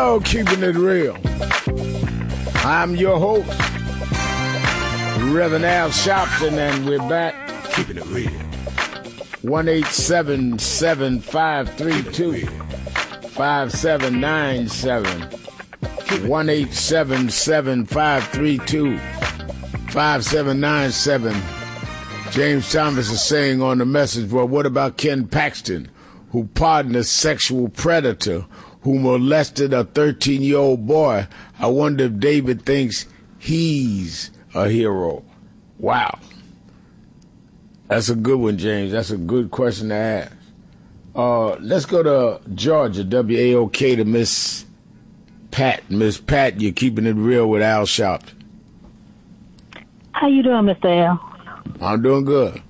show, Keeping It Real. I'm your host, Reverend Al Sharpton, and we're back. Keeping It Real. 1-877-532-5797. 1-877-532-5797. James Thomas is saying on the message, well, what about Ken Paxton, who pardoned a sexual predator who molested a 13-year-old boy? I wonder if David thinks he's a hero. Wow. That's a good one, James. That's a good question to ask. Let's go to Georgia, WAOK, to Miss Pat. Miss Pat, you're Keeping It Real with Al Sharpton. How you doing, Mr. Al? I'm doing good.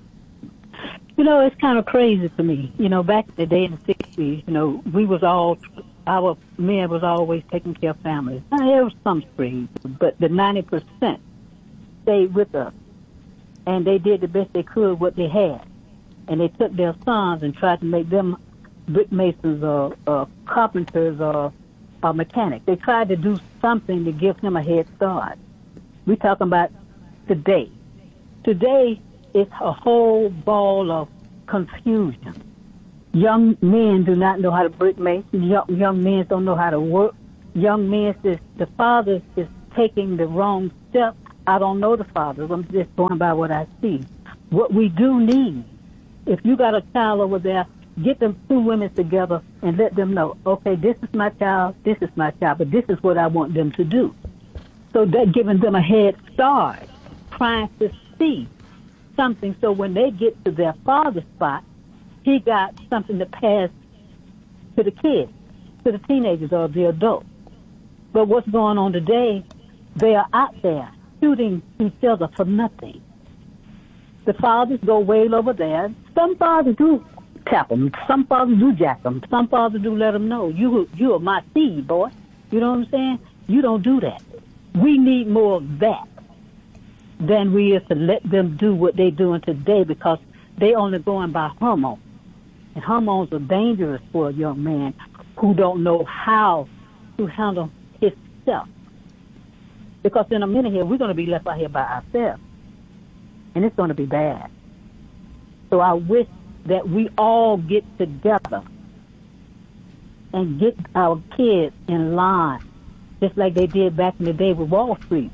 You know, it's kind of crazy to me. You know, back in the day in the 60s, you know, our men was always taking care of families. Now, there was some springs, but the 90% stayed with us. And they did the best they could what they had. And they took their sons and tried to make them brick masons or carpenters or mechanics. They tried to do something to give him a head start. We're talking about today. Today, it's a whole ball of confusion. Young men do not know how to brick mason. Young men don't know how to work. Young men, the father is taking the wrong step. I don't know the fathers. I'm just going by what I see. What we do need, if you got a child over there, get them two women together and let them know, okay, this is my child, but this is what I want them to do. So that giving them a head start, trying to see something so when they get to their father's spot, he got something to pass to the kids, to the teenagers or the adults. But what's going on today, they are out there shooting each other for nothing. The fathers go way over there. Some fathers do tap them. Some fathers do jack them. Some fathers do let them know, you are my seed, boy. You know what I'm saying? You don't do that. We need more of that than we is to let them do what they're doing today, because they only going by hormones. And hormones are dangerous for a young man who don't know how to handle himself. Because in a minute here, we're going to be left out here by ourselves. And it's going to be bad. So I wish that we all get together and get our kids in line, just like they did back in the day with Wall Street.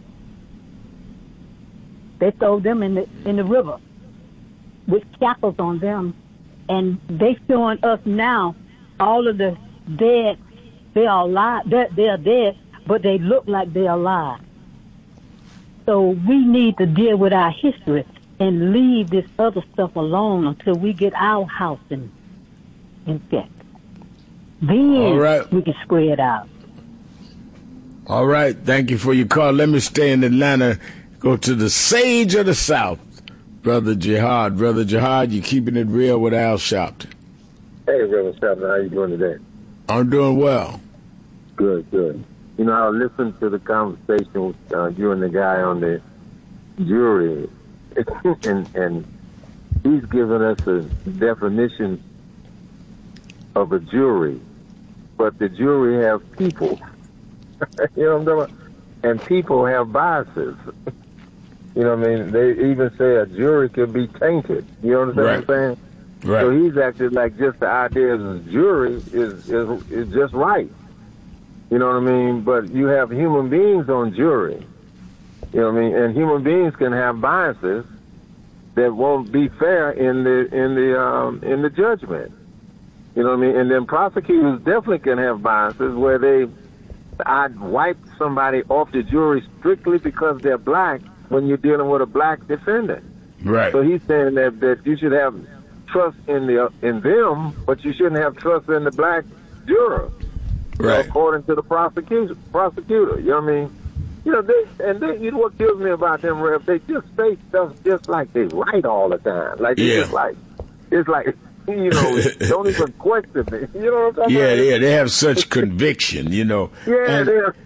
They throw them in the river with shackles on them, and they showing us now all of the dead. They are alive. They are dead, but they look like they are alive. So we need to deal with our history and leave this other stuff alone until we get our house in check. Then we can spread out. All right. Thank you for your call. Let me stay in Atlanta. Go to the Sage of the South, Brother Jihad. Brother Jihad, you're Keeping It Real with Al Sharpton. Hey, Reverend Sharpton, how you doing today? I'm doing well. Good, good. You know, I listened to the conversation with you and the guy on the jury, and he's given us a definition of a jury, but the jury have people. You know what I'm talking about? And people have biases. You know what I mean? They even say a jury could be tainted. You understand what I'm saying? Right. So he's acted like just the idea of a jury is just right. You know what I mean? But you have human beings on jury. You know what I mean? And human beings can have biases that won't be fair in the judgment. You know what I mean? And then prosecutors definitely can have biases where I'd wipe somebody off the jury strictly because they're black when you're dealing with a black defendant. Right. So he's saying that you should have trust in them, but you shouldn't have trust in the black juror. Right. According to the prosecutor. You know what I mean? You know, you know what kills me about them, Rev? They just say stuff just like they right all the time. Like it's like you know, don't even question it. You know what I'm talking about? Yeah, they have such conviction, you know. Yeah,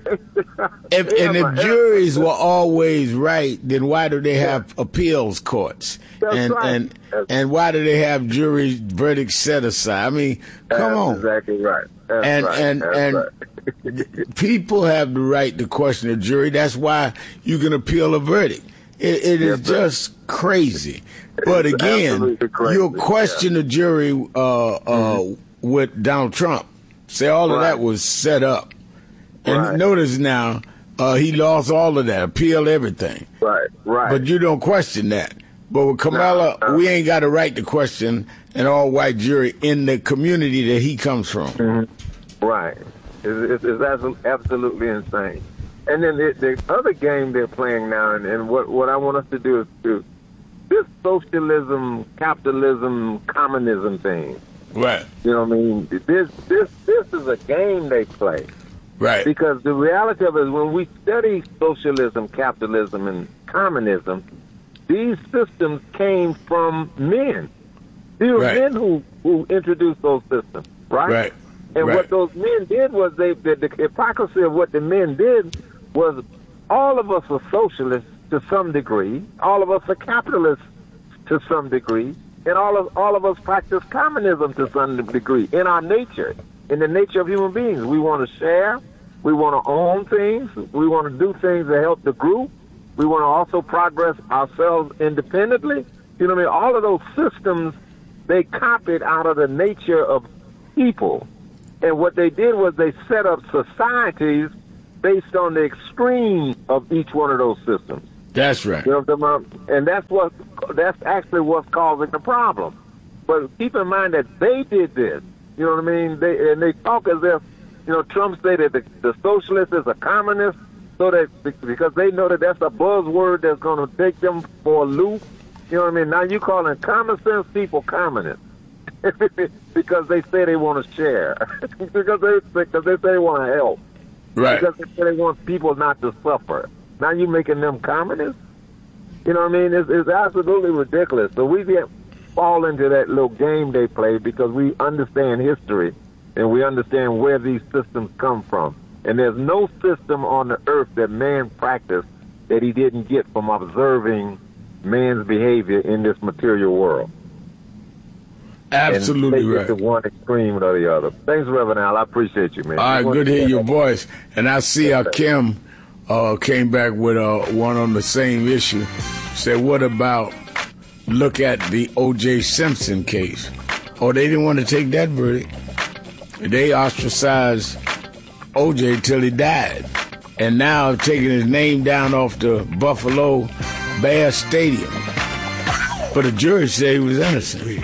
if juries were always right, then why do they have appeals courts? That's right. And why do they have jury verdicts set aside? I mean, come on. Exactly right. That's right. People have the right to question a jury. That's why you can appeal a verdict. It is just crazy. But again, you'll question the jury with Donald Trump. Say all of that was set up. And notice now, he lost all of that, appealed everything. Right. But you don't question that. But with Kamala, we ain't got a right to question an all-white jury in the community that he comes from. Mm-hmm. Right. It's absolutely insane. And then the other game they're playing now, and what I want us to do is this socialism, capitalism, communism thing. Right. You know what I mean? This is a game they play. Right. Because the reality of it is when we study socialism, capitalism, and communism, these systems came from men. These were men who introduced those systems, right? Right. And what those men did was the hypocrisy of what the men did was all of us are socialists to some degree, all of us are capitalists to some degree, and all of us practice communism to some degree in our nature, in the nature of human beings. We want to share, we want to own things, we want to do things that help the group, we want to also progress ourselves independently. You know what I mean? All of those systems, they copied out of the nature of people. And what they did was they set up societies based on the extreme of each one of those systems. That's right. You know what I'm talking about? And that's actually what's causing the problem. But keep in mind that they did this. You know what I mean? They talk as if, Trump said that the socialist is a communist, so that because they know that that's a buzzword that's going to take them for a loop. You know what I mean? Now you calling common sense people communists because they say they want to share, because they say they want to help. Right. Because they want people not to suffer. Now you making them communists? You know what I mean? It's absolutely ridiculous. So we fall into that little game they play because we understand history and we understand where these systems come from. And there's no system on the earth that man practiced that he didn't get from observing man's behavior in this material world. Absolutely and right. To one extreme or the other. Thanks, Reverend Al. I appreciate you, man. All right, good to hear your voice. And I see Kim came back with one on the same issue. Said, what about look at the O.J. Simpson case? Oh, they didn't want to take that verdict. They ostracized O.J. till he died. And now taking his name down off the Buffalo Bears Stadium. But the jury said he was innocent.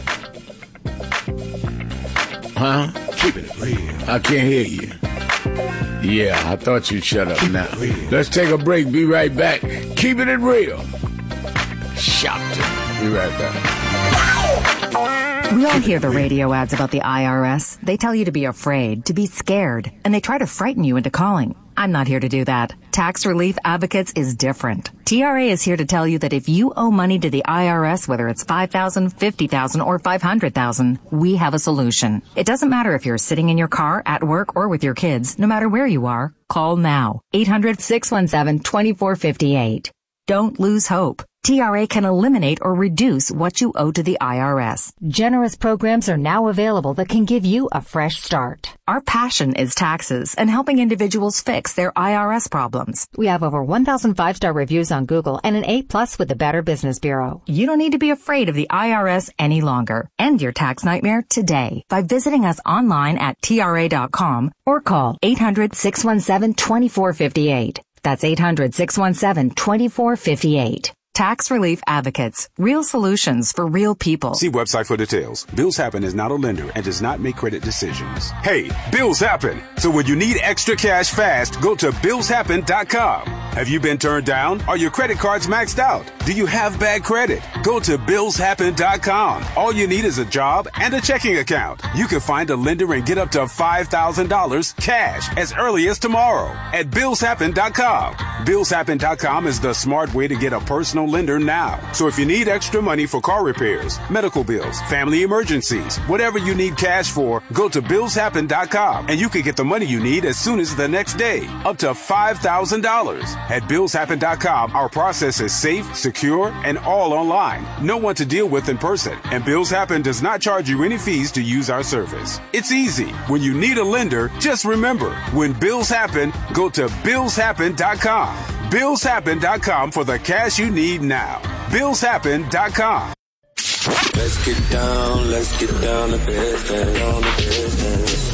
Huh? Keep it real. I can't hear you. Yeah, I thought you'd shut up now. Let's take a break. Be right back. Keeping it real. Shopton. Be right back. We all hear the radio ads about the IRS. They tell you to be afraid, to be scared, and they try to frighten you into calling. I'm not here to do that. Tax Relief Advocates is different. TRA is here to tell you that if you owe money to the IRS, whether it's $5,000, $50,000, or $500,000, we have a solution. It doesn't matter if you're sitting in your car, at work, or with your kids. No matter where you are, call now. 800-617-2458. Don't lose hope. TRA can eliminate or reduce what you owe to the IRS. Generous programs are now available that can give you a fresh start. Our passion is taxes and helping individuals fix their IRS problems. We have over 1,000 5-star reviews on Google and an A+ with the Better Business Bureau. You don't need to be afraid of the IRS any longer. End your tax nightmare today by visiting us online at TRA.com or call 800-617-2458. That's 800-617-2458. Tax Relief Advocates. Real solutions for real people. See website for details. Bills Happen is not a lender and does not make credit decisions. Hey, bills happen. So when you need extra cash fast, go to BillsHappen.com. Have you been turned down? Are your credit cards maxed out? Do you have bad credit? Go to BillsHappen.com. All you need is a job and a checking account. You can find a lender and get up to $5,000 cash as early as tomorrow at BillsHappen.com. BillsHappen.com is the smart way to get a personal lender now. So if you need extra money for car repairs, medical bills, family emergencies, whatever you need cash for, go to BillsHappen.com and you can get the money you need as soon as the next day, up to $5,000. At BillsHappen.com, our process is safe, secure, and all online. No one to deal with in person. And Bills Happen does not charge you any fees to use our service. It's easy. When you need a lender, just remember, when bills happen, go to BillsHappen.com. BillsHappen.com for the cash you need now. BillsHappen.com. Let's get down to business.